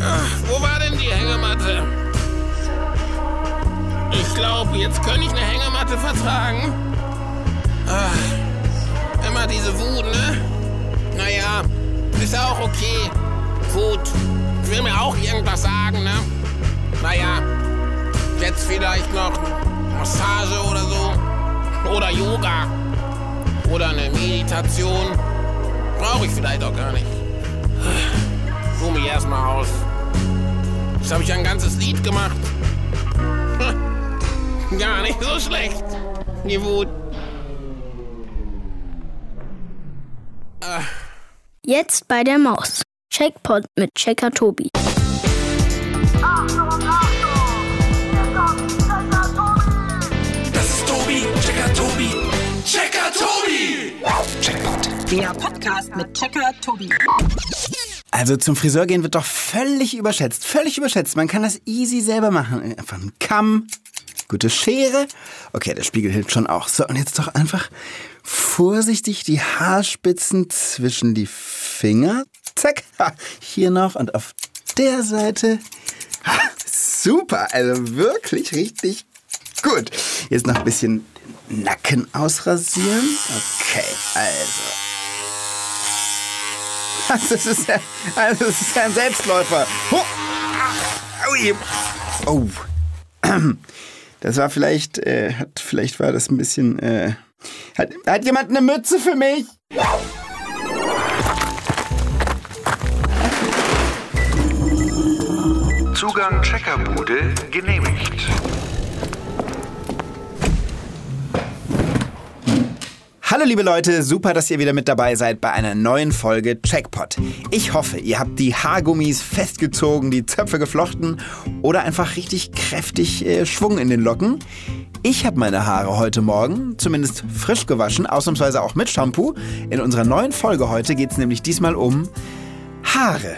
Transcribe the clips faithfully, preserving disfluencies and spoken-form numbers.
Ach, wo war denn die Hängematte? Ich glaube, jetzt könnte ich eine Hängematte vertragen. Ach, immer diese Wut, ne? Naja, ist ja auch okay. Wut, ich will mir auch irgendwas sagen, ne? Naja, jetzt vielleicht noch Massage oder so. Oder Yoga. Oder eine Meditation. Brauche ich vielleicht auch gar nicht. Ruh mich erstmal aus. Jetzt habe ich ein ganzes Lied gemacht. Gar nicht so schlecht. Die Wut. Ah. Jetzt bei der Maus. Checkpot mit Checker Tobi. Achtung, Achtung! Hier kommt Checker Tobi! Das ist Tobi, Checker Tobi, Checker Tobi! Checkpot. Der Podcast mit Checker Tobi. Also zum Friseur gehen wird doch völlig überschätzt. Völlig überschätzt. Man kann das easy selber machen. Einfach einen Kamm, gute Schere. Okay, der Spiegel hilft schon auch. So, und jetzt doch einfach vorsichtig die Haarspitzen zwischen die Finger. Zack. Ha, hier noch und auf der Seite. Ha, super, also wirklich richtig gut. Jetzt noch ein bisschen den Nacken ausrasieren. Okay, also. Das ist ja, also das ist ja ein Selbstläufer. Oh. Das war vielleicht, äh, hat, vielleicht war das ein bisschen, äh, hat, hat jemand eine Mütze für mich? Zugang Checkerbude genehmigt. Hallo liebe Leute, super, dass ihr wieder mit dabei seid bei einer neuen Folge Checkpot. Ich hoffe, ihr habt die Haargummis festgezogen, die Zöpfe geflochten oder einfach richtig kräftig äh, Schwung in den Locken. Ich habe meine Haare heute Morgen zumindest frisch gewaschen, ausnahmsweise auch mit Shampoo. In unserer neuen Folge heute geht es nämlich diesmal um Haare.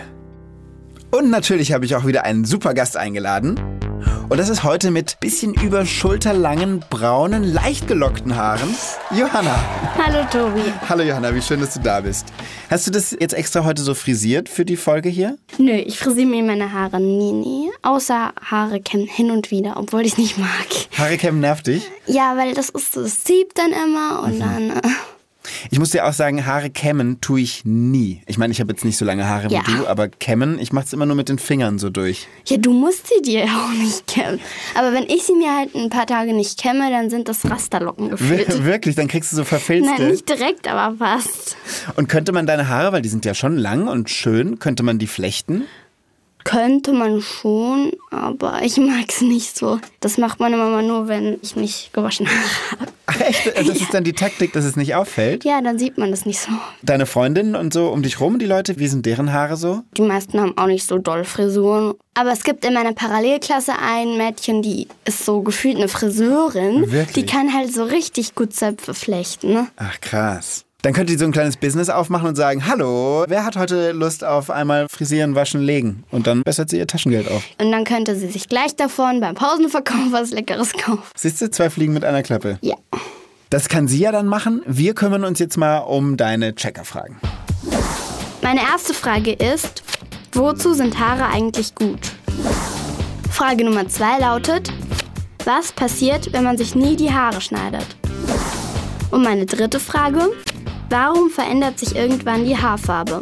Und natürlich habe ich auch wieder einen super Gast eingeladen. Und das ist heute mit bisschen über schulterlangen, braunen, leicht gelockten Haaren Johanna. Hallo Tobi. Hallo Johanna, wie schön, dass du da bist. Hast du das jetzt extra heute so frisiert für die Folge hier? Nö, ich frisiere mir meine Haare nie, nie. Außer Haare kämmen hin und wieder, obwohl ich es nicht mag. Haare kämmen nervt dich? Ja, weil das ist so, das zieht dann immer und mhm. dann... Äh Ich muss dir auch sagen, Haare kämmen tue ich nie. Ich meine, ich habe jetzt nicht so lange Haare ja. wie du, aber kämmen, ich mache es immer nur mit den Fingern so durch. Ja, du musst sie dir auch nicht kämmen. Aber wenn ich sie mir halt ein paar Tage nicht kämme, dann sind das Rasterlocken gefühlt. Wir, wirklich? Dann kriegst du so verfilzte? Nein, nicht direkt, aber fast. Und könnte man deine Haare, weil die sind ja schon lang und schön, könnte man die flechten? Könnte man schon, aber ich mag es nicht so. Das macht meine Mama nur, wenn ich nicht gewaschen habe. Ach echt? Das ja. ist dann die Taktik, dass es nicht auffällt? Ja, dann sieht man das nicht so. Deine Freundinnen und so um dich rum, die Leute, wie sind deren Haare so? Die meisten haben auch nicht so doll Frisuren. Aber es gibt in meiner Parallelklasse ein Mädchen, die ist so gefühlt eine Friseurin. Wirklich? Die kann halt so richtig gut Zöpfe flechten, ne? Ach krass. Dann könnt ihr so ein kleines Business aufmachen und sagen, hallo, wer hat heute Lust auf einmal frisieren, waschen, legen? Und dann bessert sie ihr Taschengeld auf. Und dann könnte sie sich gleich davon beim Pausenverkauf was Leckeres kaufen. Siehst du, zwei Fliegen mit einer Klappe. Ja. Das kann sie ja dann machen. Wir kümmern uns jetzt mal um deine Checkerfragen. Meine erste Frage ist, wozu sind Haare eigentlich gut? Frage Nummer zwei lautet, was passiert, wenn man sich nie die Haare schneidet? Und meine dritte Frage, warum verändert sich irgendwann die Haarfarbe?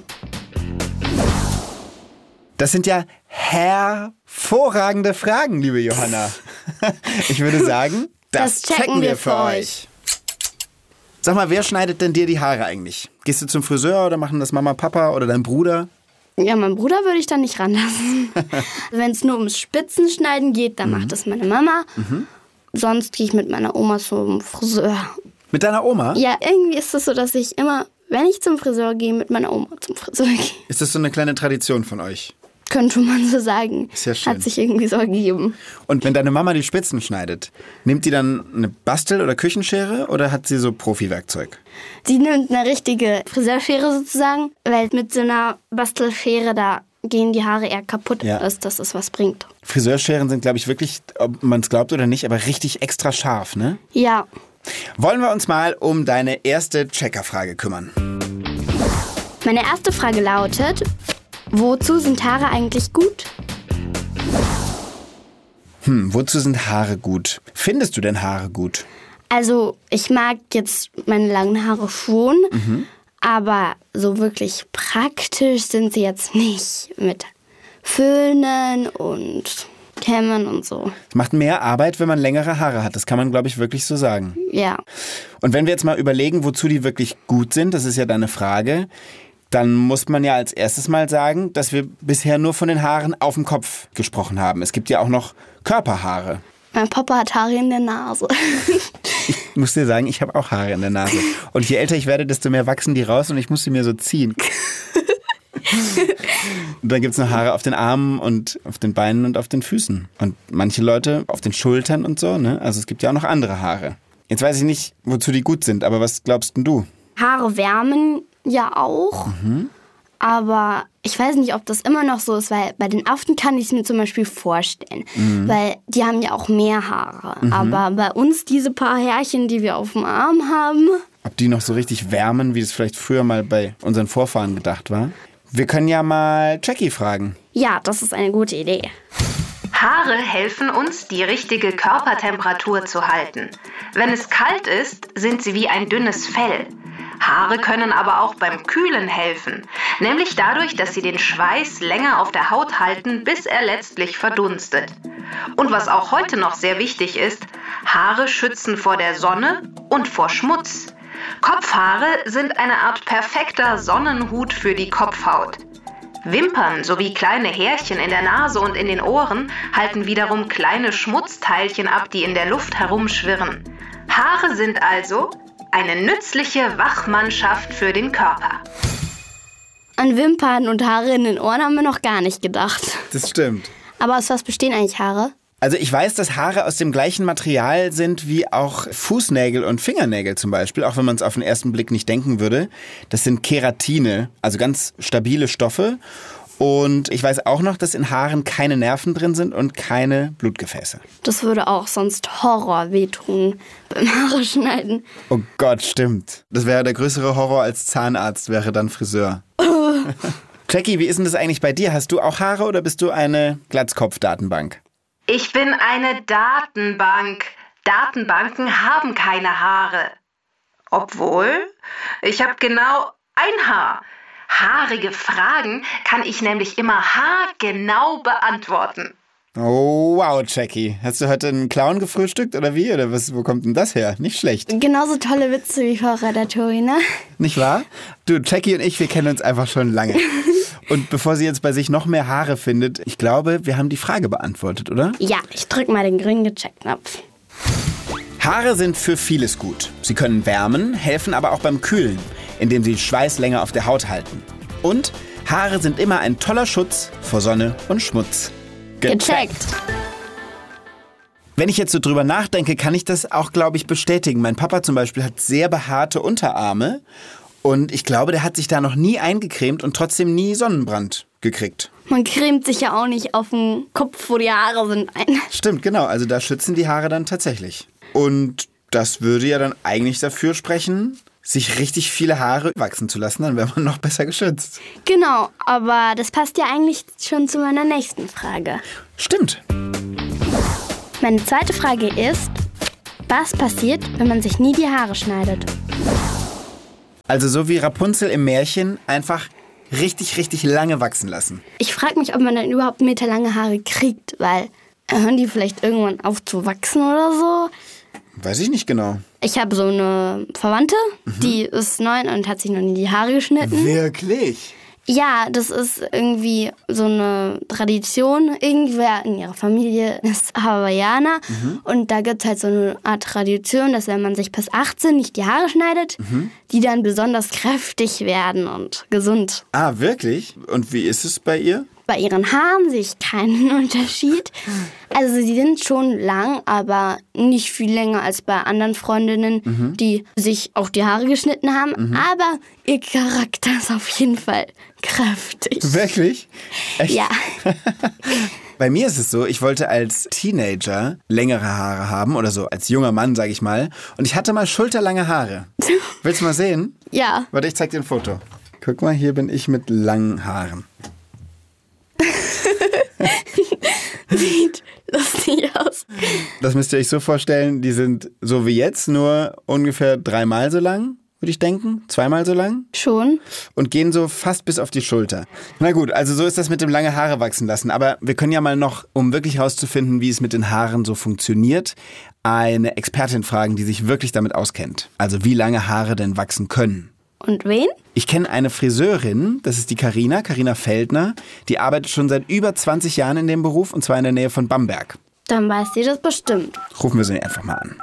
Das sind ja hervorragende Fragen, liebe Johanna. Ich würde sagen, das, das checken, checken wir für euch. euch. Sag mal, wer schneidet denn dir die Haare eigentlich? Gehst du zum Friseur oder machen das Mama, Papa oder dein Bruder? Ja, meinen Bruder würde ich da nicht ranlassen. Wenn es nur ums Spitzenschneiden geht, dann mhm. macht das meine Mama. Mhm. Sonst gehe ich mit meiner Oma zum Friseur. Mit deiner Oma? Ja, irgendwie ist es so, dass ich immer, wenn ich zum Friseur gehe, mit meiner Oma zum Friseur gehe. Ist das so eine kleine Tradition von euch? Könnte man so sagen. Ist ja schön. Hat sich irgendwie so ergeben. Und wenn deine Mama die Spitzen schneidet, nimmt die dann eine Bastel- oder Küchenschere oder hat sie so Profi-Werkzeug? Sie nimmt eine richtige Friseurschere sozusagen, weil mit so einer Bastelschere da gehen die Haare eher kaputt, ja. als dass es was bringt. Friseurscheren sind, glaube ich, wirklich, ob man es glaubt oder nicht, aber richtig extra scharf, ne? Ja. Wollen wir uns mal um deine erste Checkerfrage kümmern? Meine erste Frage lautet, wozu sind Haare eigentlich gut? Hm, wozu sind Haare gut? Findest du denn Haare gut? Also ich mag jetzt meine langen Haare schon, mhm. aber so wirklich praktisch sind sie jetzt nicht mit Föhnen und Kämmen und so. Es macht mehr Arbeit, wenn man längere Haare hat. Das kann man, glaube ich, wirklich so sagen. Ja. Und wenn wir jetzt mal überlegen, wozu die wirklich gut sind, das ist ja deine Frage, dann muss man ja als erstes mal sagen, dass wir bisher nur von den Haaren auf dem Kopf gesprochen haben. Es gibt ja auch noch Körperhaare. Mein Papa hat Haare in der Nase. Ich muss dir sagen, ich habe auch Haare in der Nase. Und je älter ich werde, desto mehr wachsen die raus und ich muss sie mir so ziehen. Und dann gibt es noch Haare auf den Armen und auf den Beinen und auf den Füßen. Und manche Leute auf den Schultern und so, ne? Also es gibt ja auch noch andere Haare. Jetzt weiß ich nicht, wozu die gut sind, aber was glaubst denn du? Haare wärmen ja auch, mhm. aber ich weiß nicht, ob das immer noch so ist, weil bei den Affen kann ich es mir zum Beispiel vorstellen, mhm. weil die haben ja auch mehr Haare. Mhm. Aber bei uns diese paar Härchen, die wir auf dem Arm haben... Ob die noch so richtig wärmen, wie das vielleicht früher mal bei unseren Vorfahren gedacht war? Wir können ja mal Jackie fragen. Ja, das ist eine gute Idee. Haare helfen uns, die richtige Körpertemperatur zu halten. Wenn es kalt ist, sind sie wie ein dünnes Fell. Haare können aber auch beim Kühlen helfen, nämlich dadurch, dass sie den Schweiß länger auf der Haut halten, bis er letztlich verdunstet. Und was auch heute noch sehr wichtig ist, Haare schützen vor der Sonne und vor Schmutz. Kopfhaare sind eine Art perfekter Sonnenhut für die Kopfhaut. Wimpern sowie kleine Härchen in der Nase und in den Ohren halten wiederum kleine Schmutzteilchen ab, die in der Luft herumschwirren. Haare sind also eine nützliche Wachmannschaft für den Körper. An Wimpern und Haare in den Ohren haben wir noch gar nicht gedacht. Das stimmt. Aber aus was bestehen eigentlich Haare? Also ich weiß, dass Haare aus dem gleichen Material sind wie auch Fußnägel und Fingernägel zum Beispiel, auch wenn man es auf den ersten Blick nicht denken würde. Das sind Keratine, also ganz stabile Stoffe. Und ich weiß auch noch, dass in Haaren keine Nerven drin sind und keine Blutgefäße. Das würde auch sonst Horror wehtun beim Haare schneiden. Oh Gott, stimmt. Das wäre der größere Horror als Zahnarzt, wäre dann Friseur. Jackie, wie ist denn das eigentlich bei dir? Hast du auch Haare oder bist du eine Glatzkopf-Datenbank? Ich bin eine Datenbank. Datenbanken haben keine Haare. Obwohl, ich habe genau ein Haar. Haarige Fragen kann ich nämlich immer haargenau beantworten. Oh, wow, Jackie. Hast du heute einen Clown gefrühstückt oder wie? Oder was, wo kommt denn das her? Nicht schlecht. Genauso tolle Witze wie Frau Redaktori, ne? Nicht wahr? Du, Jackie und ich, wir kennen uns einfach schon lange. Und bevor sie jetzt bei sich noch mehr Haare findet, ich glaube, wir haben die Frage beantwortet, oder? Ja, ich drück mal den grünen Gecheckt-Knopf. Haare sind für vieles gut. Sie können wärmen, helfen aber auch beim Kühlen, indem sie Schweiß länger auf der Haut halten. Und Haare sind immer ein toller Schutz vor Sonne und Schmutz. Gecheckt. Wenn ich jetzt so drüber nachdenke, kann ich das auch, glaube ich, bestätigen. Mein Papa zum Beispiel hat sehr behaarte Unterarme und ich glaube, der hat sich da noch nie eingecremt und trotzdem nie Sonnenbrand gekriegt. Man cremt sich ja auch nicht auf den Kopf, wo die Haare sind, ein. Stimmt, genau. Also da schützen die Haare dann tatsächlich. Und das würde ja dann eigentlich dafür sprechen, sich richtig viele Haare wachsen zu lassen, dann wäre man noch besser geschützt. Genau, aber das passt ja eigentlich schon zu meiner nächsten Frage. Stimmt. Meine zweite Frage ist, was passiert, wenn man sich nie die Haare schneidet? Also so wie Rapunzel im Märchen einfach richtig, richtig lange wachsen lassen. Ich frage mich, ob man dann überhaupt meterlange Haare kriegt, weil hören die vielleicht irgendwann auf zu wachsen oder so? Weiß ich nicht genau. Ich habe so eine Verwandte, mhm. die ist neun und hat sich noch nie die Haare geschnitten. Wirklich? Ja, das ist irgendwie so eine Tradition. Irgendwer in ihrer Familie ist Hawaiianer. Mhm. Und da gibt es halt so eine Art Tradition, dass wenn man sich bis achtzehn nicht die Haare schneidet, mhm. die dann besonders kräftig werden und gesund. Ah, wirklich? Und wie ist es bei ihr? Bei ihren Haaren sehe ich keinen Unterschied. Also sie sind schon lang, aber nicht viel länger als bei anderen Freundinnen, mhm. die sich auch die Haare geschnitten haben. Mhm. Aber ihr Charakter ist auf jeden Fall kräftig. Wirklich? Echt? Ja. Bei mir ist es so, ich wollte als Teenager längere Haare haben oder so, als junger Mann, sage ich mal. Und ich hatte mal schulterlange Haare. Willst du mal sehen? Ja. Warte, ich zeig dir ein Foto. Guck mal, hier bin ich mit langen Haaren. Sieht lustig aus. Das müsst ihr euch so vorstellen, die sind so wie jetzt, nur ungefähr dreimal so lang, würde ich denken. Zweimal so lang. Schon. Und gehen so fast bis auf die Schulter. Na gut, also so ist das mit dem lange Haare wachsen lassen. Aber wir können ja mal noch, um wirklich herauszufinden, wie es mit den Haaren so funktioniert, eine Expertin fragen, die sich wirklich damit auskennt. Also wie lange Haare denn wachsen können. Und wen? Ich kenne eine Friseurin, das ist die Carina, Carina Feldner. Die arbeitet schon seit über zwanzig Jahren in dem Beruf und zwar in der Nähe von Bamberg. Dann weiß sie das bestimmt. Rufen wir sie einfach mal an.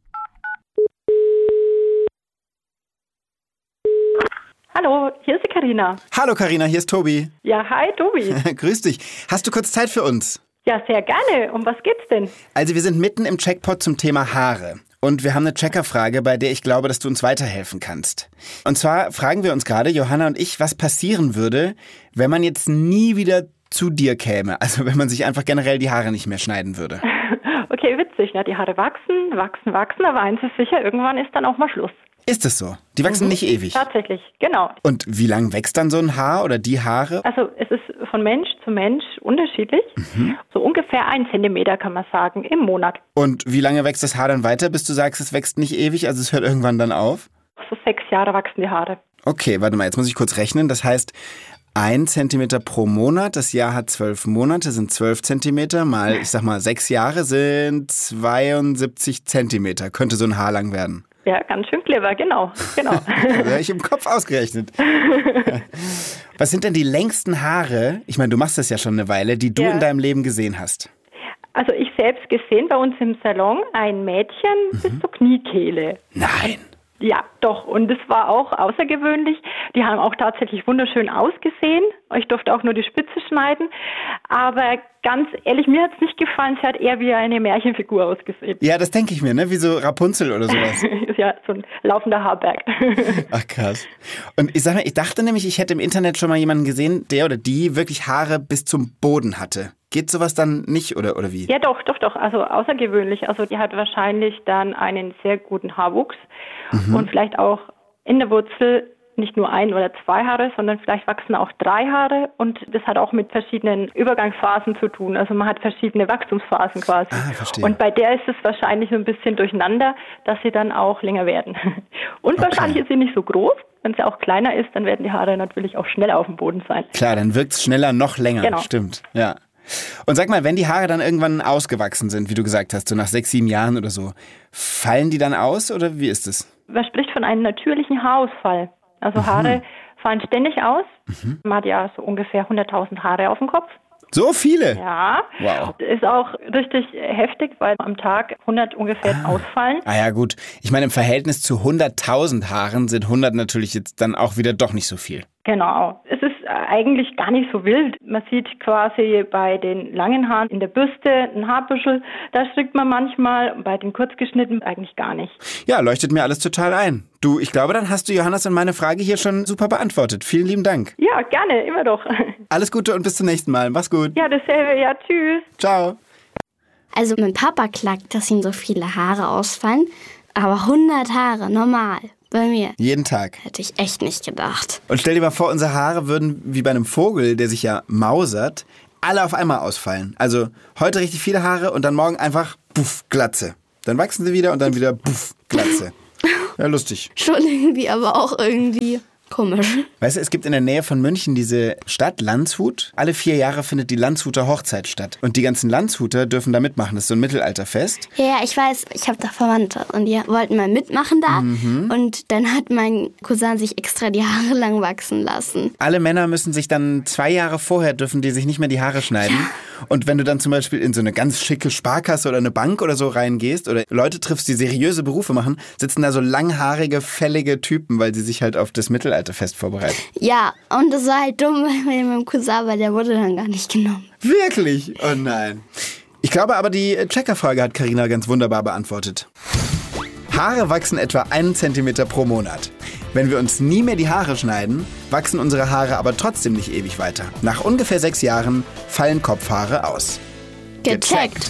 Hallo, hier ist die Carina. Hallo Carina, hier ist Tobi. Ja, hi Tobi. Grüß dich. Hast du kurz Zeit für uns? Ja, sehr gerne. Um was geht's denn? Also wir sind mitten im Checkpot zum Thema Haare. Und wir haben eine Checkerfrage, bei der ich glaube, dass du uns weiterhelfen kannst. Und zwar fragen wir uns gerade, Johanna und ich, was passieren würde, wenn man jetzt nie wieder zu dir käme. Also wenn man sich einfach generell die Haare nicht mehr schneiden würde. Okay, witzig. Ne? Die Haare wachsen, wachsen, wachsen. Aber eins ist sicher, irgendwann ist dann auch mal Schluss. Ist es so? Die wachsen mhm. nicht ewig? Tatsächlich, genau. Und wie lang wächst dann so ein Haar oder die Haare? Also es ist von Mensch zu Mensch unterschiedlich. Mhm. So ungefähr ein Zentimeter kann man sagen im Monat. Und wie lange wächst das Haar dann weiter, bis du sagst, es wächst nicht ewig, also es hört irgendwann dann auf? So sechs Jahre wachsen die Haare. Okay, warte mal, jetzt muss ich kurz rechnen. Das heißt, ein Zentimeter pro Monat, das Jahr hat zwölf Monate, sind zwölf Zentimeter, mal, ich sag mal, sechs Jahre sind zweiundsiebzig Zentimeter. Könnte so ein Haar lang werden. Ja, ganz schön clever, genau. genau. Das habe ich im Kopf ausgerechnet. Was sind denn die längsten Haare, ich meine, du machst das ja schon eine Weile, die du ja. in deinem Leben gesehen hast? Also ich selbst gesehen bei uns im Salon ein Mädchen mhm. bis zur Kniekehle. Nein. Ja, doch. Und es war auch außergewöhnlich. Die haben auch tatsächlich wunderschön ausgesehen. Ich durfte auch nur die Spitze schneiden. Aber ganz ehrlich, mir hat es nicht gefallen. Sie hat eher wie eine Märchenfigur ausgesehen. Ja, das denke ich mir, ne? Wie so Rapunzel oder sowas. Ja, so ein laufender Haarberg. Ach, krass. Und ich sag mal, ich dachte nämlich, ich hätte im Internet schon mal jemanden gesehen, der oder die wirklich Haare bis zum Boden hatte. Geht sowas dann nicht oder, oder wie? Ja, doch, doch, doch. Also außergewöhnlich. Also die hat wahrscheinlich dann einen sehr guten Haarwuchs mhm. und vielleicht auch in der Wurzel nicht nur ein oder zwei Haare, sondern vielleicht wachsen auch drei Haare und das hat auch mit verschiedenen Übergangsphasen zu tun. Also man hat verschiedene Wachstumsphasen quasi. Ah, verstehe. Und bei der ist es wahrscheinlich so ein bisschen durcheinander, dass sie dann auch länger werden. Und okay. wahrscheinlich ist sie nicht so groß. Wenn sie auch kleiner ist, dann werden die Haare natürlich auch schneller auf dem Boden sein. Klar, dann wirkt es schneller noch länger. Genau. Stimmt, ja. Und sag mal, wenn die Haare dann irgendwann ausgewachsen sind, wie du gesagt hast, so nach sechs, sieben Jahren oder so, fallen die dann aus oder wie ist es? Man spricht von einem natürlichen Haarausfall. Also mhm. Haare fallen ständig aus. Mhm. Man hat ja so ungefähr hunderttausend Haare auf dem Kopf. So viele? Ja. Wow. Ist auch richtig heftig, weil am Tag hundert ungefähr ah. ausfallen. Ah ja, gut. Ich meine, im Verhältnis zu hunderttausend Haaren sind hundert natürlich jetzt dann auch wieder doch nicht so viel. Genau. Es ist eigentlich gar nicht so wild. Man sieht quasi bei den langen Haaren in der Bürste ein Haarbüschel, da strickt man manchmal, bei den kurzgeschnittenen eigentlich gar nicht. Ja, leuchtet mir alles total ein. Du, ich glaube, dann hast du Johannes und meine Frage hier schon super beantwortet. Vielen lieben Dank. Ja, gerne, immer doch. Alles Gute und bis zum nächsten Mal. Mach's gut. Ja, dasselbe. Ja, tschüss. Ciao. Also mein Papa klagt, dass ihm so viele Haare ausfallen, aber hundert Haare, normal. Bei mir. Jeden Tag. Hätte ich echt nicht gedacht. Und stell dir mal vor, unsere Haare würden wie bei einem Vogel, der sich ja mausert, alle auf einmal ausfallen. Also heute richtig viele Haare und dann morgen einfach puff, Glatze. Dann wachsen sie wieder und dann wieder puff, Glatze. Ja, lustig. Schon irgendwie, aber auch irgendwie komisch. Weißt du, es gibt in der Nähe von München diese Stadt Landshut. Alle vier Jahre findet die Landshuter Hochzeit statt. Und die ganzen Landshuter dürfen da mitmachen. Das ist so ein Mittelalterfest. Ja, ja, ich weiß, ich habe da Verwandte. Und die wollten mal mitmachen da. Mhm. Und dann hat mein Cousin sich extra die Haare lang wachsen lassen. Alle Männer müssen sich dann zwei Jahre vorher, dürfen die sich nicht mehr die Haare schneiden. Ja. Und wenn du dann zum Beispiel in so eine ganz schicke Sparkasse oder eine Bank oder so reingehst oder Leute triffst, die seriöse Berufe machen, sitzen da so langhaarige, fällige Typen, weil sie sich halt auf das Mittelalterfest vorbereiten. Ja, und das war halt dumm bei meinem Cousin, weil der wurde dann gar nicht genommen. Wirklich? Oh nein. Ich glaube aber, die Checker-Frage hat Carina ganz wunderbar beantwortet. Haare wachsen etwa einen Zentimeter pro Monat. Wenn wir uns nie mehr die Haare schneiden, wachsen unsere Haare aber trotzdem nicht ewig weiter. Nach ungefähr sechs Jahren fallen Kopfhaare aus. Gecheckt.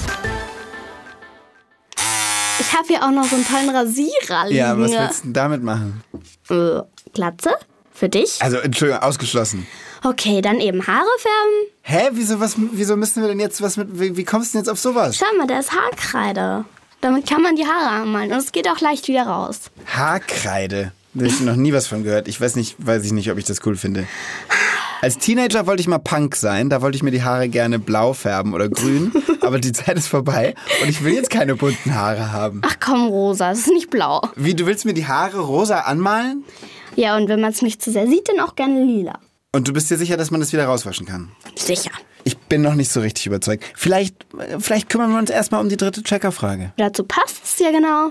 Ich habe hier auch noch so einen tollen Rasierer liegen. Ja, was willst du denn damit machen? Äh, Glatze? Für dich? Also, Entschuldigung, ausgeschlossen. Okay, dann eben Haare färben. Hä? Wieso, was, wieso müssen wir denn jetzt was mit... Wie, wie kommst du denn jetzt auf sowas? Schau mal, da ist Haarkreide. Damit kann man die Haare anmalen und es geht auch leicht wieder raus. Haarkreide? Da habe ich noch nie was von gehört. Ich weiß nicht, weiß ich nicht, ob ich das cool finde. Als Teenager wollte ich mal Punk sein. Da wollte ich mir die Haare gerne blau färben oder grün. Aber die Zeit ist vorbei und ich will jetzt keine bunten Haare haben. Ach komm, rosa, es ist nicht blau. Wie, du willst mir die Haare rosa anmalen? Ja, und wenn man es nicht zu sehr sieht, dann auch gerne lila. Und du bist dir sicher, dass man das wieder rauswaschen kann? Sicher. Ich bin noch nicht so richtig überzeugt. Vielleicht, vielleicht kümmern wir uns erstmal um die dritte Checkerfrage. Dazu passt es ja genau.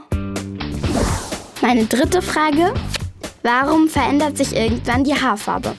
Meine dritte Frage. Warum verändert sich irgendwann die Haarfarbe?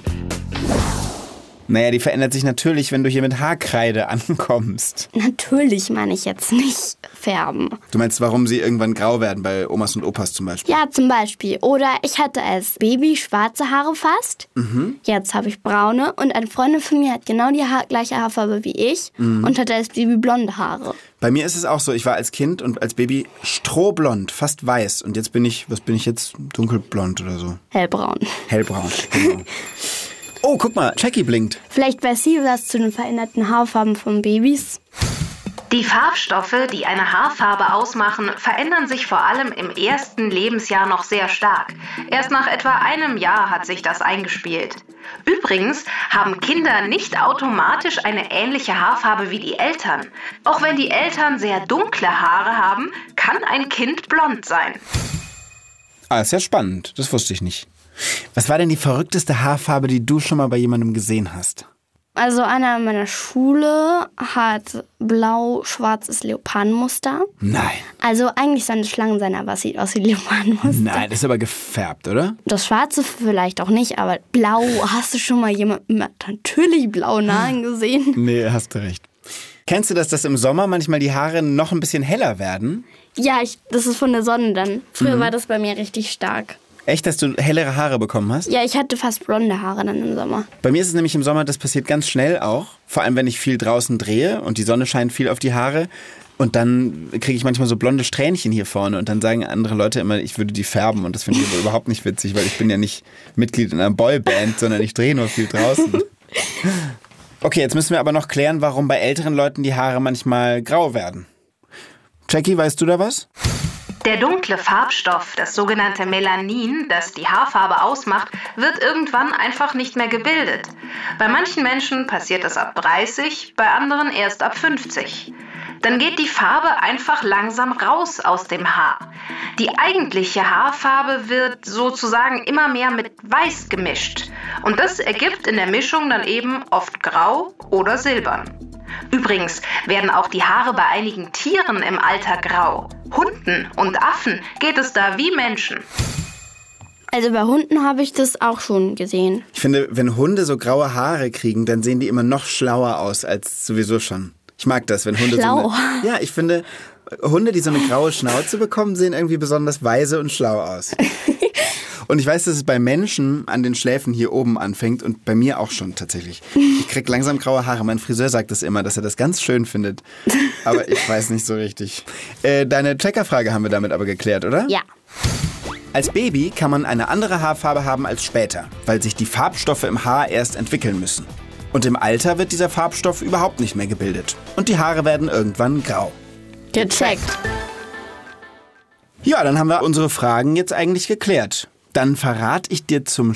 Naja, die verändert sich natürlich, wenn du hier mit Haarkreide ankommst. Natürlich meine ich jetzt nicht färben. Du meinst, warum sie irgendwann grau werden, bei Omas und Opas zum Beispiel? Ja, zum Beispiel. Oder ich hatte als Baby schwarze Haare fast. Mhm. Jetzt habe ich braune. Und eine Freundin von mir hat genau die ha- gleiche Haarfarbe wie ich mhm. und hatte als Baby blonde Haare. Bei mir ist es auch so, ich war als Kind und als Baby strohblond, fast weiß. Und jetzt bin ich, was bin ich jetzt? Dunkelblond oder so? Hellbraun. Hellbraun, genau. Oh, guck mal, Jackie blinkt. Vielleicht weiß sie was zu den veränderten Haarfarben von Babys. Die Farbstoffe, die eine Haarfarbe ausmachen, verändern sich vor allem im ersten Lebensjahr noch sehr stark. Erst nach etwa einem Jahr hat sich das eingespielt. Übrigens haben Kinder nicht automatisch eine ähnliche Haarfarbe wie die Eltern. Auch wenn die Eltern sehr dunkle Haare haben, kann ein Kind blond sein. Ah, ist ja spannend. Das wusste ich nicht. Was war denn die verrückteste Haarfarbe, die du schon mal bei jemandem gesehen hast? Also einer in meiner Schule hat blau-schwarzes Leopardenmuster. Nein. Also eigentlich so eine Schlangenseine, aber es sieht aus wie Leopardenmuster. Nein, das ist aber gefärbt, oder? Das Schwarze vielleicht auch nicht, aber blau. Hast du schon mal jemanden mit natürlich blauen Haaren gesehen? Nee, hast du recht. Kennst du das, dass im Sommer manchmal die Haare noch ein bisschen heller werden? Ja, ich, das ist von der Sonne dann. Früher Mhm. war das bei mir richtig stark. Echt, dass du hellere Haare bekommen hast? Ja, ich hatte fast blonde Haare dann im Sommer. Bei mir ist es nämlich im Sommer, das passiert ganz schnell auch. Vor allem, wenn ich viel draußen drehe und die Sonne scheint viel auf die Haare. Und dann kriege ich manchmal so blonde Strähnchen hier vorne. Und dann sagen andere Leute immer, ich würde die färben. Und das finde ich aber überhaupt nicht witzig, weil ich bin ja nicht Mitglied in einer Boyband, sondern ich drehe nur viel draußen. Okay, jetzt müssen wir aber noch klären, warum bei älteren Leuten die Haare manchmal grau werden. Jackie, weißt du da was? Der dunkle Farbstoff, das sogenannte Melanin, das die Haarfarbe ausmacht, wird irgendwann einfach nicht mehr gebildet. Bei manchen Menschen passiert das ab dreißig, bei anderen erst ab fünfzig. Dann geht die Farbe einfach langsam raus aus dem Haar. Die eigentliche Haarfarbe wird sozusagen immer mehr mit Weiß gemischt. Und das ergibt in der Mischung dann eben oft grau oder silbern. Übrigens werden auch die Haare bei einigen Tieren im Alter grau. Hunden und Affen geht es da wie Menschen. Also bei Hunden habe ich das auch schon gesehen. Ich finde, wenn Hunde so graue Haare kriegen, dann sehen die immer noch schlauer aus als sowieso schon. Ich mag das, wenn Hunde Schlau. so eine, ja, ich finde, Hunde, die so eine graue Schnauze bekommen, sehen irgendwie besonders weise und schlau aus. Und ich weiß, dass es bei Menschen an den Schläfen hier oben anfängt und bei mir auch schon tatsächlich. Ich krieg langsam graue Haare. Mein Friseur sagt das immer, dass er das ganz schön findet. Aber ich weiß nicht so richtig. Äh, deine Checkerfrage haben wir damit aber geklärt, oder? Ja. Als Baby kann man eine andere Haarfarbe haben als später, weil sich die Farbstoffe im Haar erst entwickeln müssen. Und im Alter wird dieser Farbstoff überhaupt nicht mehr gebildet. Und die Haare werden irgendwann grau. Gecheckt. Ja, dann haben wir unsere Fragen jetzt eigentlich geklärt. Dann verrate ich dir zum